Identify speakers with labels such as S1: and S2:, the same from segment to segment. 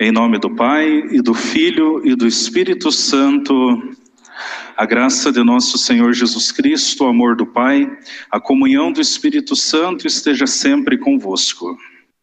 S1: Em nome do Pai, e do Filho, e do Espírito Santo, a graça de nosso Senhor Jesus Cristo, o amor do Pai, a comunhão do Espírito Santo esteja sempre convosco.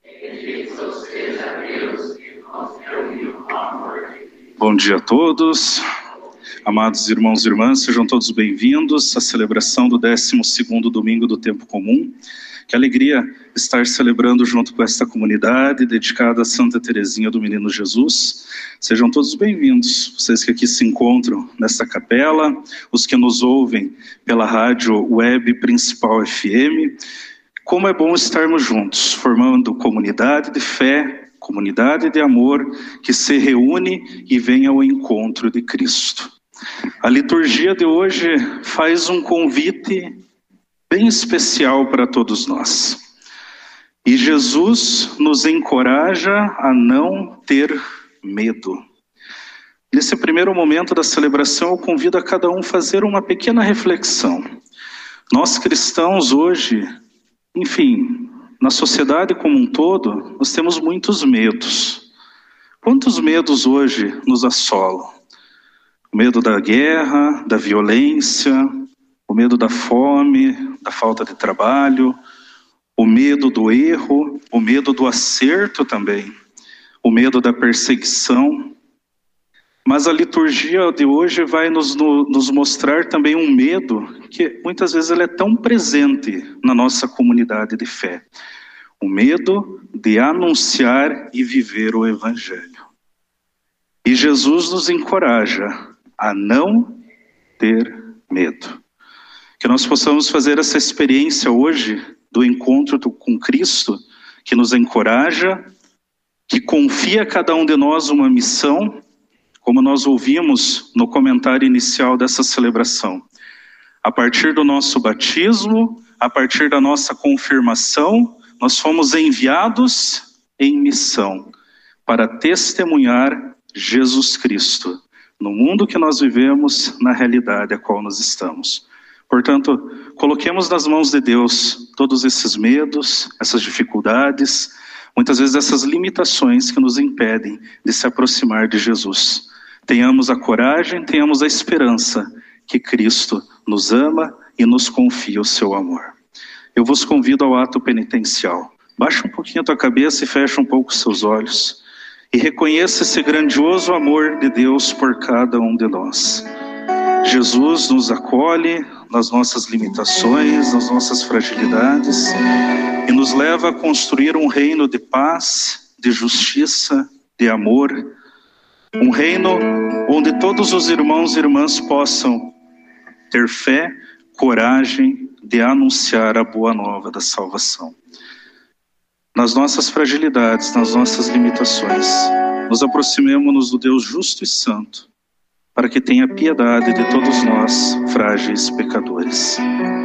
S1: Bom dia a todos, amados irmãos e irmãs, sejam todos bem-vindos à celebração do 12º domingo do tempo comum. Que alegria estar celebrando junto com esta comunidade dedicada a Santa Teresinha do Menino Jesus. Sejam todos bem-vindos, vocês que aqui se encontram nesta capela, os que nos ouvem pela rádio web Principal FM. Como é bom estarmos juntos, formando comunidade de fé, comunidade de amor, que se reúne e vem ao encontro de Cristo. A liturgia de hoje faz um convite bem especial para todos nós. E Jesus nos encoraja a não ter medo. Nesse primeiro momento da celebração, eu convido a cada um a fazer uma pequena reflexão. Nós cristãos hoje, enfim, na sociedade como um todo, nós temos muitos medos. Quantos medos hoje nos assolam? O medo da guerra, da violência, o medo da fome, da falta de trabalho, o medo do erro, o medo do acerto também, o medo da perseguição. Mas a liturgia de hoje vai nos mostrar também um medo que muitas vezes ele é tão presente na nossa comunidade de fé. O medo de anunciar e viver o Evangelho. E Jesus nos encoraja a não ter medo. Que nós possamos fazer essa experiência hoje do encontro com Cristo, que nos encoraja, que confia a cada um de nós uma missão, como nós ouvimos no comentário inicial dessa celebração. A partir do nosso batismo, a partir da nossa confirmação, nós fomos enviados em missão para testemunhar Jesus Cristo no mundo que nós vivemos, na realidade a qual nós estamos. Portanto, coloquemos nas mãos de Deus todos esses medos, essas dificuldades, muitas vezes essas limitações que nos impedem de se aproximar de Jesus. Tenhamos a coragem, tenhamos a esperança que Cristo nos ama e nos confia o seu amor. Eu vos convido ao ato penitencial. Baixa um pouquinho a tua cabeça e fecha um pouco os seus olhos. E reconheça esse grandioso amor de Deus por cada um de nós. Jesus nos acolhe nas nossas limitações, nas nossas fragilidades e nos leva a construir um reino de paz, de justiça, de amor, um reino onde todos os irmãos e irmãs possam ter fé, coragem de anunciar a boa nova da salvação. Nas nossas fragilidades, nas nossas limitações, nos aproximemo-nos do Deus justo e santo, para que tenha piedade de todos nós, frágeis pecadores.